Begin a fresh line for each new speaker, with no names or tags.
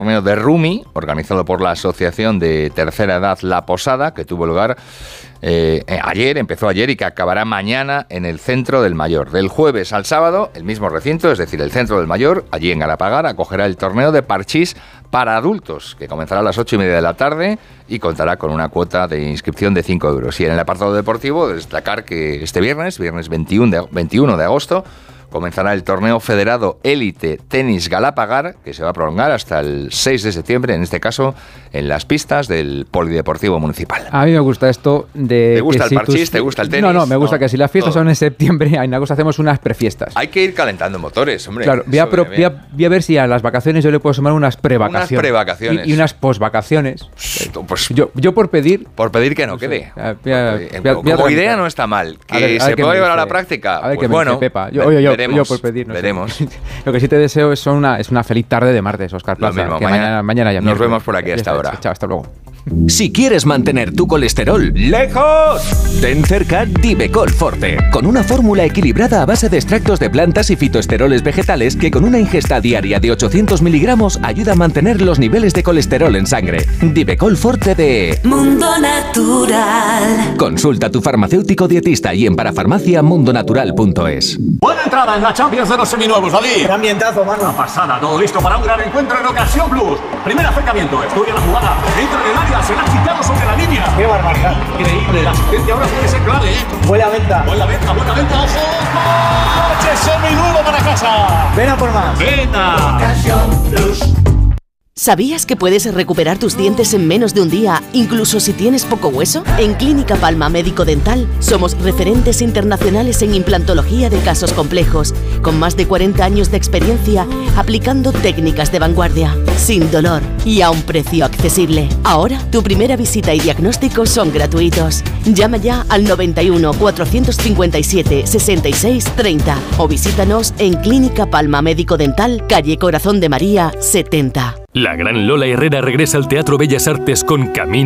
torneo de Rumi, organizado por la Asociación de Tercera Edad La Posada, que tuvo lugar empezó ayer y que acabará mañana en el Centro del Mayor. Del jueves al sábado, el mismo recinto, es decir, el Centro del Mayor, allí en Galapagar, acogerá el torneo de parchís para adultos, que comenzará a las 8:30 de la tarde y contará con una cuota de inscripción de 5 euros. Y en el apartado deportivo, destacar que este viernes 21 de agosto, comenzará el torneo federado Élite Tenis Galapagar, que se va a prolongar hasta el 6 de septiembre, en este caso, en las pistas del Polideportivo Municipal.
A mí me gusta esto de...
¿Te gusta el parchís? ¿Te gusta el tenis?
No, me gusta que si las fiestas son en septiembre, en agosto hacemos unas prefiestas.
Hay que ir calentando motores, hombre.
Claro, voy a ver si a las vacaciones yo le puedo sumar unas prevacaciones.
Unas prevacaciones.
Y unas posvacaciones.
Pues
yo por pedir...
Por pedir que no quede.
Como
idea no está mal. Que se pueda llevar a la práctica.
A ver
pues
qué
bueno,
me dice Pepa. Yo por pedir, no
veremos.
Sé. Lo que sí te deseo es una feliz tarde de martes, Óscar Plaza.
Lo mismo,
que mañana ya
nos vemos por aquí hasta ahora.
Chao, hasta luego.
Si quieres mantener tu colesterol lejos, ten cerca Divecol Forte, con una fórmula equilibrada a base de extractos de plantas y fitoesteroles vegetales que con una ingesta diaria de 800 miligramos ayuda a mantener los niveles de colesterol en sangre. Divecol Forte de
Mundo Natural.
Consulta a tu farmacéutico dietista y en parafarmaciamundonatural.es.
Buena entrada en la Champions de los seminuevos, David.
Qué ambientazo, mano.
Una pasada, todo listo para un gran encuentro en Ocasión Plus. Primer acercamiento, estudia la jugada, entra en el área, se la ha quitado sobre la línea.
Qué barbaridad.
Increíble, la asistencia ahora puede ser clave, ¿eh?
Buena venta.
Buena venta, ojo. ¡Coche seminuevo para casa!
Ven a por más.
¡Venta!
Ocasión Plus.
¿Sabías que puedes recuperar tus dientes en menos de un día, incluso si tienes poco hueso? En Clínica Palma Médico Dental somos referentes internacionales en implantología de casos complejos, con más de 40 años de experiencia aplicando técnicas de vanguardia, sin dolor y a un precio accesible. Ahora, tu primera visita y diagnóstico son gratuitos. Llama ya al 91 457 66 30 o visítanos en Clínica Palma Médico Dental, calle Corazón de María 70.
La gran Lola Herrera regresa al Teatro Bellas Artes con Camino